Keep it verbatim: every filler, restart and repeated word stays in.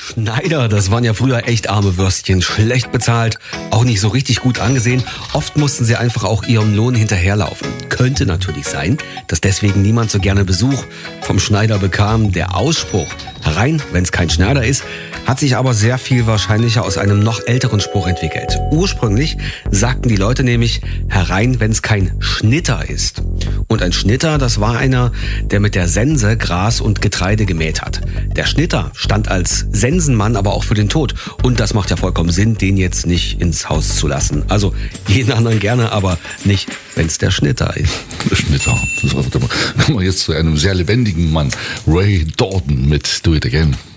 Schneider, das waren ja früher echt arme Würstchen, schlecht bezahlt, auch nicht so richtig gut angesehen. Oft mussten sie einfach auch ihrem Lohn hinterherlaufen. Könnte natürlich sein, dass deswegen niemand so gerne Besuch vom Schneider bekam. Der Ausspruch, herein, wenn's kein Schneider ist, hat sich aber sehr viel wahrscheinlicher aus einem noch älteren Spruch entwickelt. Ursprünglich sagten die Leute nämlich, herein, wenn's kein Schnitter ist. Und ein Schnitter, das war einer, der mit der Sense Gras und Getreide gemäht hat. Der Schnitter stand als Sensenmann aber auch für den Tod. Und das macht ja vollkommen Sinn, den jetzt nicht ins Haus zu lassen. Also jeden anderen gerne, aber nicht, wenn's der Schnitter ist. Der Schnitter. Das kommen wir jetzt zu einem sehr lebendigen Mann. Ray Dalton mit Do It Again.